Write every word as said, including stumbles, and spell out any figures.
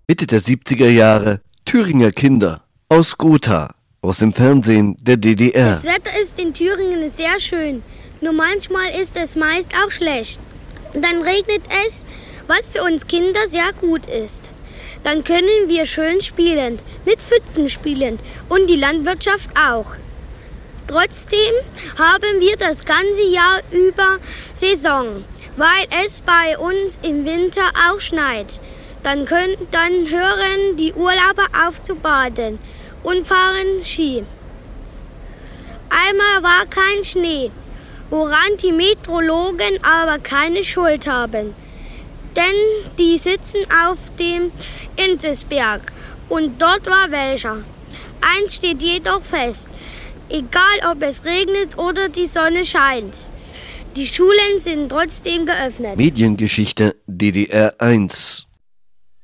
Mitte der siebziger Jahre Thüringer Kinder aus Gotha, aus dem Fernsehen der D D R. Das Wetter ist in Thüringen sehr schön, nur manchmal ist es meist auch schlecht. Dann regnet es, was für uns Kinder sehr gut ist. Dann können wir schön spielen, mit Pfützen spielen und die Landwirtschaft auch. Trotzdem haben wir das ganze Jahr über Saison, weil es bei uns im Winter auch schneit. Dann, können, dann hören die Urlauber auf zu baden und fahren Ski. Einmal war kein Schnee, woran die Meteorologen aber keine Schuld haben. Denn die sitzen auf dem Inzesberg und dort war welcher. Eins steht jedoch fest, egal ob es regnet oder die Sonne scheint. Die Schulen sind trotzdem geöffnet. Mediengeschichte D D R eins